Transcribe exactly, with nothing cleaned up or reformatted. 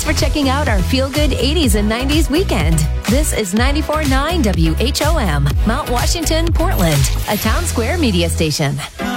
for checking out our feel-good eighties and nineties weekend. This is ninety-four point nine W H O M, Mount Washington, Portland, a Town Square media station.